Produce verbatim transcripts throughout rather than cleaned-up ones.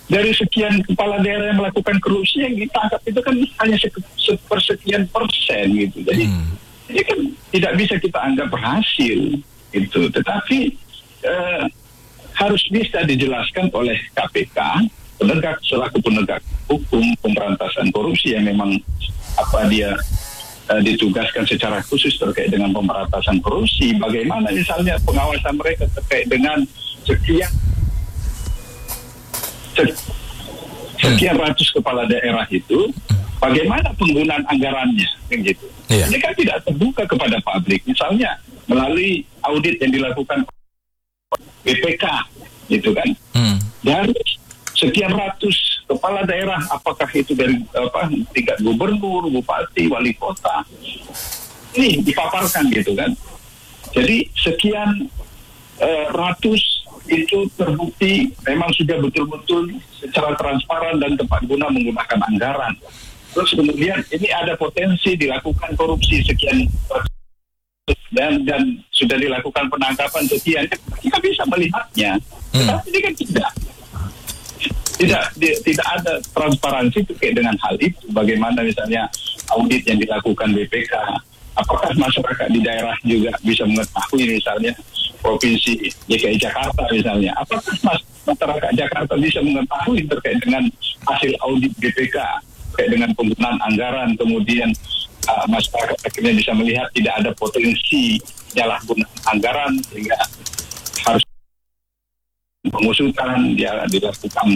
dari sekian kepala daerah yang melakukan korupsi yang ditangkap itu kan hanya sepersekian persen gitu. Jadi hmm. ini kan tidak bisa kita anggap berhasil itu. Tetapi eh, harus bisa dijelaskan oleh K P K, penegak selaku penegak hukum pemberantasan korupsi yang memang apa dia uh, ditugaskan secara khusus terkait dengan pemberantasan korupsi. Bagaimana misalnya pengawasan mereka terkait dengan sekian sekian ratus kepala daerah itu, bagaimana penggunaan anggarannya, gitu. Yeah. Ini kan tidak terbuka kepada publik. Misalnya melalui audit yang dilakukan B P K, gitu kan, hmm. dari sekian ratus kepala daerah, apakah itu dari apa tingkat gubernur, bupati, wali kota, ini dipaparkan gitu kan. Jadi sekian uh, ratus itu terbukti memang sudah betul-betul secara transparan dan tepat guna menggunakan anggaran. Terus kemudian ini ada potensi dilakukan korupsi sekian dan dan sudah dilakukan penangkapan sekian, kita bisa melihatnya. Hmm. Tapi ini kan tidak. Tidak, di, tidak ada transparansi terkait dengan hal itu. Bagaimana misalnya audit yang dilakukan B P K, apakah masyarakat di daerah juga bisa mengetahui misalnya provinsi D K I Jakarta misalnya, apakah masyarakat Jakarta bisa mengetahui terkait dengan hasil audit B P K terkait dengan penggunaan anggaran, kemudian uh, masyarakat akhirnya bisa melihat tidak ada potensi penyalahgunaan anggaran sehingga harus pengusutan dia dilakukan.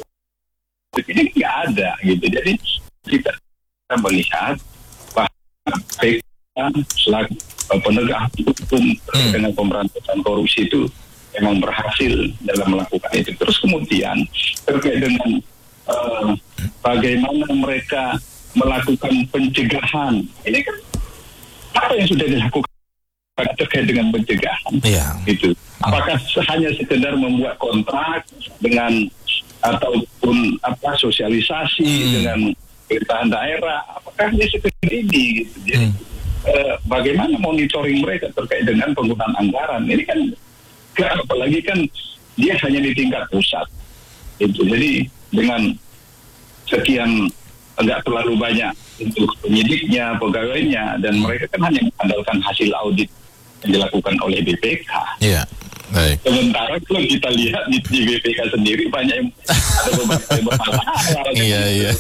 Ini nggak ada gitu. Jadi kita, kita melihat bahwa P K selaku penegak hukum hmm. dengan pemberantasan korupsi itu memang berhasil dalam melakukan itu. Terus kemudian terkait dengan uh, bagaimana mereka melakukan pencegahan, ini kan apa yang sudah dilakukan terkait dengan pencegahan, yeah. gitu. Apakah hanya sekedar membuat kontrak dengan ataupun apa sosialisasi hmm. dengan pemerintahan daerah? Apakah hanya sekedar ini? Gitu. Jadi hmm. eh, bagaimana monitoring mereka terkait dengan penggunaan anggaran? Ini kan, apalagi kan dia hanya di tingkat pusat. Gitu. Jadi dengan sekian enggak terlalu banyak untuk penyidiknya, pegawainya, dan mereka kan hanya mengandalkan hasil audit yang dilakukan oleh B P K. Iya. Baik. Sementara kalau kita lihat di, di B P K sendiri banyak yang ada beberapa masalah. Iya iya.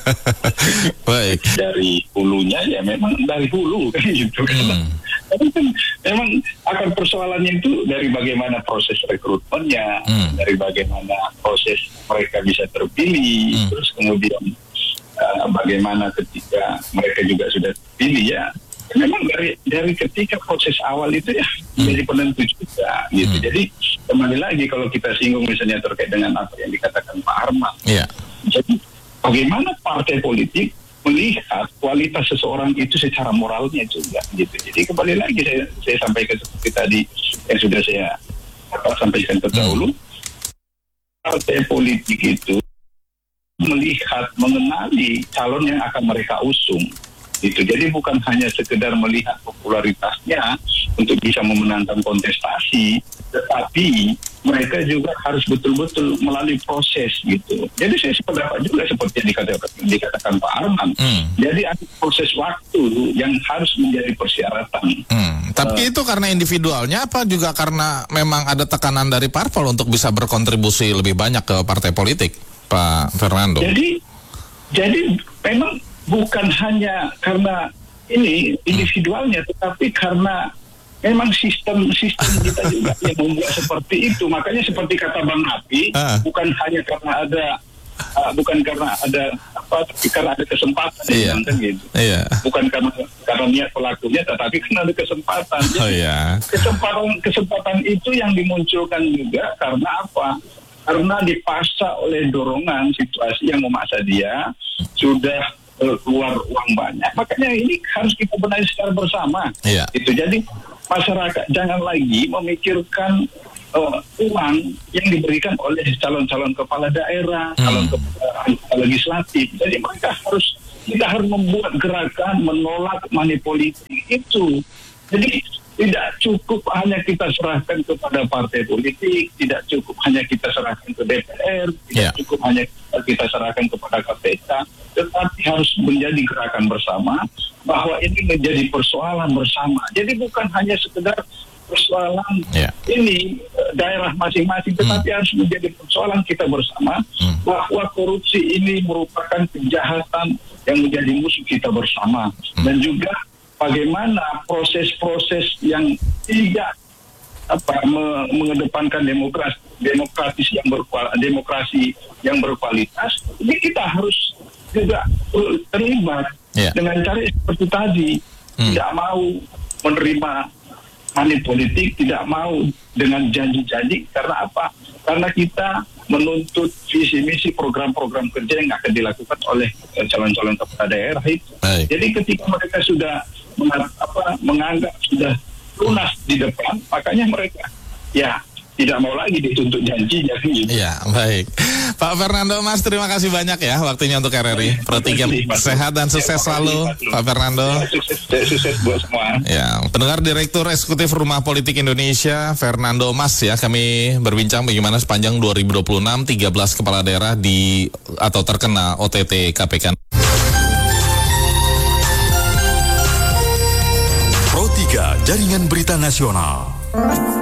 Baik. Dari hulunya ya memang dari hulu kan gitu kan. Hmm. Tapi kan memang akar persoalannya itu dari bagaimana proses rekrutmennya, hmm. dari bagaimana proses mereka bisa terpilih, hmm. terus kemudian uh, bagaimana ketika mereka juga sudah terpilih ya. Memang dari dari ketika proses awal itu ya menjadi penentu juga gitu. Hmm. Jadi kembali lagi kalau kita singgung misalnya terkait dengan apa yang dikatakan Pak Arman. Yeah. Jadi bagaimana partai politik melihat kualitas seseorang itu secara moralnya juga gitu. Jadi kembali lagi saya, saya sampaikan seperti tadi yang sudah saya apa, sampaikan terdahulu. Hmm. Partai politik itu melihat, mengenali calon yang akan mereka usung. Itu jadi bukan hanya sekedar melihat popularitasnya untuk bisa memenangkan kontestasi, tetapi mereka juga harus betul-betul melalui proses gitu. Jadi saya sependapat juga seperti yang dikatakan, dikatakan Pak Arman. Hmm. Jadi ada proses waktu yang harus menjadi persyaratan. Hmm. Tapi uh, itu karena individualnya apa juga karena memang ada tekanan dari parpol untuk bisa berkontribusi lebih banyak ke partai politik, Pak Fernando? Jadi, jadi memang bukan hanya karena ini individualnya, tetapi karena memang sistem sistem kita juga yang membuat seperti itu. Makanya seperti kata Bang Hapi, uh. bukan hanya karena ada uh, bukan karena ada apa, tapi karena ada kesempatan, iya. kan gitu. Iya. Bukan karena karena niat pelakunya, tetapi karena ada kesempatan. Jadi, oh, iya. kesempatan kesempatan itu yang dimunculkan juga karena apa? Karena dipaksa oleh dorongan situasi yang memaksa dia sudah keluar uang banyak, makanya ini harus kita benahi secara bersama. Yeah. Itu jadi masyarakat jangan lagi memikirkan uh, uang yang diberikan oleh calon-calon kepala daerah, hmm. calon kepala legislatif. Jadi mereka harus kita harus membuat gerakan menolak money politik itu. Jadi tidak cukup hanya kita serahkan kepada partai politik, tidak cukup hanya kita serahkan ke D P R, tidak yeah. cukup hanya kita serahkan kepada K P K, tetapi harus menjadi gerakan bersama, bahwa ini menjadi persoalan bersama. Jadi bukan hanya sekedar persoalan yeah. ini daerah masing-masing, tetapi hmm. harus menjadi persoalan kita bersama, hmm. bahwa korupsi ini merupakan kejahatan yang menjadi musuh kita bersama, hmm. dan juga bagaimana proses-proses yang tidak apa me, mengedepankan demokrasi demokratis yang berkualitas, demokrasi yang berkualitas, ini kita harus juga terlibat yeah. dengan cara seperti tadi, hmm. tidak mau menerima money politik, tidak mau dengan janji-janji. Karena apa? Karena kita menuntut visi misi program-program kerja yang akan dilakukan oleh calon-calon kepala daerah itu. Baik. Jadi ketika mereka sudah menganggap, apa, menganggap sudah lunas di depan, makanya mereka ya tidak mau lagi dituntut janji. Jadi ya, baik. Pak Fernando Mas, terima kasih banyak ya waktunya untuk R R I Pro tiga. Sehat dan sukses selalu, Pak Fernando. Sukses, sukses buat semua. Ya, pendengar Direktur Eksekutif Rumah Politik Indonesia, Fernando Mas ya, kami berbincang bagaimana sepanjang dua ribu dua puluh enam tiga belas kepala daerah di atau terkena O T T K P K. Pro tiga Jaringan Berita Nasional.